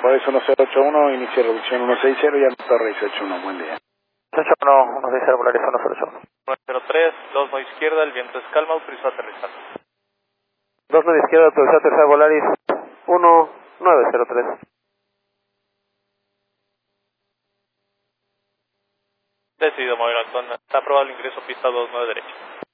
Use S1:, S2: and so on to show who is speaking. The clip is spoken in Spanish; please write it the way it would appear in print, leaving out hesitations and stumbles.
S1: Forest 1081, inicio de reducción 160 y a Torre 181, buen día.
S2: 181, 160 Polaris 108.
S3: 903, 2 izquierda, el viento es calma, autorizo aterrizar.
S2: 29 izquierda, autorizado aterrizar Polaris 1903.
S3: Decidido mover al zona. Está aprobado el ingreso pista 29 derecha.